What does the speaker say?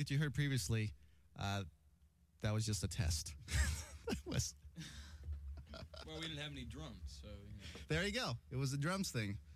what you heard previously, that was just a test. Well, we didn't have any drums, so. There you go. It was a drums thing.